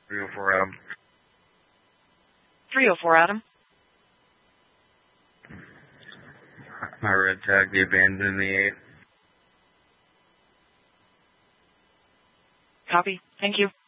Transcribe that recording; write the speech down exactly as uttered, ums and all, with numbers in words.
three oh four Adam. three oh four Adam. My red tag, the abandoned in the eight. Copy. Thank you.